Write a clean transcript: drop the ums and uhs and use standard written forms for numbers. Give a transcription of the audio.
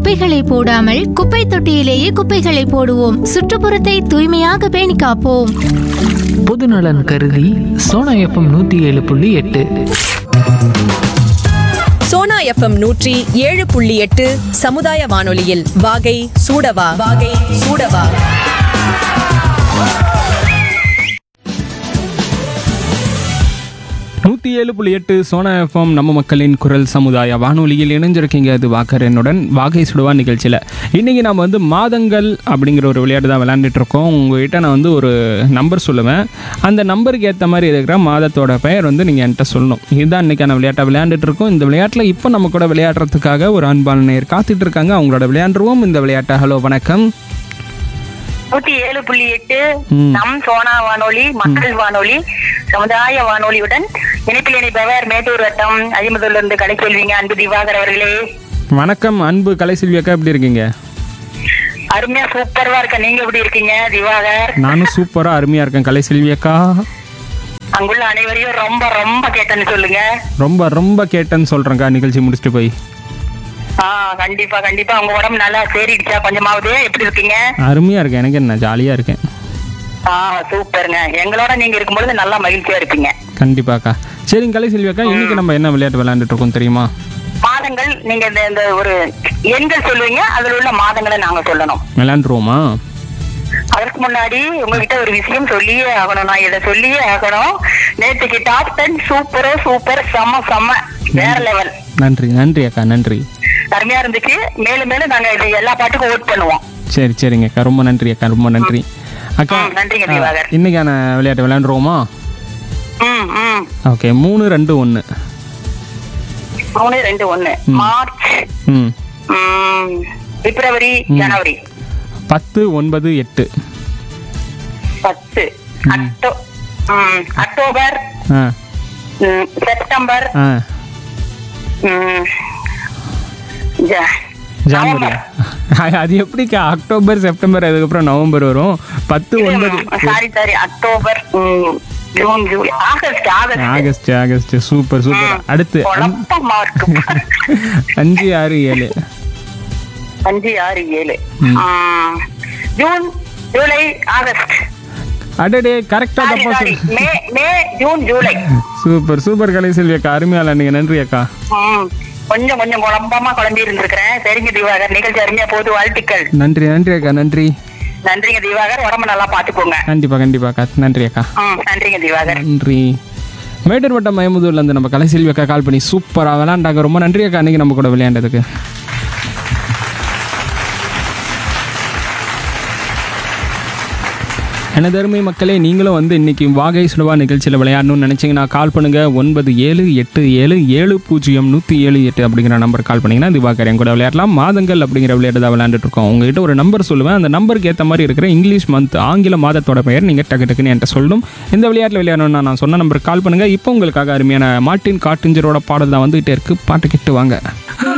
குப்பைகளை போடாமல் குப்பை தொட்டியிலேயே குப்பைகளை போடுவோம். சுற்றுப்புறத்தை தூய்மையாக பேணி காப்போம். பொதுநலன் கருதி சோனா எஃப்எம் 107.8. சோனா எஃப்எம் 107.8 சமுதாய வானொலியில் வாகை சூடவா. நூற்றி 7.8 சோனா எஃப்எம் நம்ம மக்களின் குரல் சமுதாய வானொலியில் இணைஞ்சிருக்கீங்க. அது வாக்கரனுடன் வாகை சுடுவா நிகழ்ச்சியில் இன்றைக்கி நம்ம மாதங்கள் அப்படிங்கிற ஒரு விளையாட்டு தான் விளையாண்டுட்டு இருக்கோம். உங்கள்கிட்ட நான் ஒரு நம்பர் சொல்லுவேன். அந்த நம்பருக்கு ஏற்ற மாதிரி இருக்கிற மாதத்தோட பெயர் நீங்கள் என்கிட்ட சொல்லணும். இதுதான் இன்றைக்கான விளையாட்டை விளையாண்டுட்டு இருக்கோம். இந்த விளையாட்டில் இப்போ நம்ம கூட விளையாடுறதுக்காக ஒரு அன்பான நேயர் காத்துட்டு இருக்காங்க. அவங்களோட விளையாண்டுருவோம் இந்த விளையாட்டை. ஹலோ, வணக்கம். 107.8 நம் சோனா வானொலி மக்கள் வானொலி சமுதாய வானொலியுடன் இணைப்பில் இணைப்பவர் மேட்டூர் வட்டம் அஜிமதுலிருந்து கலைச்செல்விங்க. அன்பு திவாகர் அவர்களே. வணக்கம் அன்பு கலைசெல்வி அக்கா, எப்படி இருக்கீங்க? அருமையா சூப்பரா இருக்க. நீங்க எப்படி இருக்கீங்க திவாகர்? நானும் சூப்பரா அருமையா இருக்கேன் கலைசெல்வி அக்கா. அங்குள்ள அனைவரையும் ரொம்ப ரொம்ப கேட்டேன்னு சொல்லுங்க. ரொம்ப ரொம்ப கேட்டேன்னு சொல்றேன்க்கா நிகழ்ச்சி முடிச்சுட்டு போய். கண்டிப்பா கண்டிப்பா. உங்க உடம்பு நல்லா தேறிடுச்சா கொஞ்சமாவது? எப்படி இருக்கீங்க? அருமையா இருக்கேன். எனக்கு என்ன ஜாலியா இருக்கேன். சூப்பருங்க. எங்களோட நீங்க இருக்கும்பொழுது நல்லா மகிழ்ச்சியா இருப்பீங்க. கண்டிப்பாக்கா. சரிங்க கலைசெல்வி அக்கா, இன்னைக்கு நம்ம என்ன விளையாட்டு விளையாண்டுட்டு இருக்கோம் தெரியுமா? மாதங்கள். நீங்க இந்த ஒரு எண்கள் சொல்லுவீங்க, அதுல உள்ள மாதங்களை நாங்க சொல்லணும். விளையாண்டுருவோமா? அதற்கு முன்னாடி உங்ககிட்ட ஒரு விஷயம் சொல்லியே ஆகணும். நான் இதை சொல்லியே ஆகணும். நேற்றுக்கு டாப் 10 சூப்பர் செம்ம வேற லெவல். நன்றி அக்கா, நன்றி. அருமையா இருந்துச்சு. மேலும் மேலும் நாங்க இது எல்லா பாட்டுக்கும் ஓட் பண்ணுவோம். சரிங்க அக்கா, ரொம்ப நன்றி அக்கா, ரொம்ப நன்றி அக்கா. நன்றிங்க திவாகர். இன்னைக்கான விளையாட்டு விளையாண்டுருவோமா? ஓகே. 3, 2, 1. 3, 2, 1. மார்ச், பிப்ரவரி, ஜனவரி. 10, 9, 8. 10. அக்டோபர், செப்டம்பர், ஜனவரி. அது எப்படிக்கா அக்டோபர் செப்டம்பர் அதுக்கப்புறம் நவம்பர் வரும்? 10, 9. Sorry October, June, July, August. Super. அடுத்து 5, 6, 7. 5, 6, 7. June, July, August. அடடே, கரெக்டா தப்பா சொல்லு. மே, ஜூன், ஜூலை. சூப்பர் கலைசெல்வி அக்கா, அருமையா நீங்க. நன்றி அக்கா. கொஞ்சம் குழம்பமா குழம்பி இருந்திருக்கிறேன். சரிங்க திவாகர், நிகழ்ச்சி அருமையா போது. வாழ்த்துக்கள். நன்றி அக்கா, நன்றி. நன்றிங்க திவாகர். உடம்பு நல்லா பாத்துக்கோங்க. கண்டிப்பா அக்கா. நன்றி அக்கா. நன்றிங்க திவாகர். நன்றி. மேட்டூர் வட்டம் மயமுதூர்ல இருந்து நம்ம கலைசெல்வி அக்கா கால் பண்ணி சூப்பரா விளையாண்டாங்க. ரொம்ப நன்றி அக்கா, அன்னைக்கு நம்ம கூட விளையாண்டதுக்கு. எனது அருமை மக்களே, நீங்களும் இன்னைக்கு வாகை சுடுவா நிகழ்ச்சியில் விளையாடணும்னு நினச்சிங்கன்னா கால் பண்ணுங்கள். 9787010778 அப்படிங்கிற நம்பர் கால் பண்ணிங்கன்னா திவாகர் என் கூட விளையாடலாம். மாதங்கள் அப்படிங்கிற விளையாட்டு தான் விளையாண்டுட்டு இருக்கோம். உங்ககிட்ட ஒரு நம்பர் சொல்லுவேன். அந்த நம்பருக்கு ஏற்ற மாதிரி இருக்கிற இங்கிலீஷ் மந்த் ஆங்கில மாதத்தோட பெயர் நீங்கள் டக்குன்னு என்கிட்ட சொல்லணும். இந்த விளையாட்டில் விளையாடணும்னா நான் சொன்ன நம்பருக்கு கால் பண்ணுங்கள். இப்போ உங்களுக்காக அருமையான மார்ட்டின் காட்டிஞ்சரோட பாடல் தான் வந்துகிட்டே இருக்குது. பாட்டு கேட்டு வாங்க.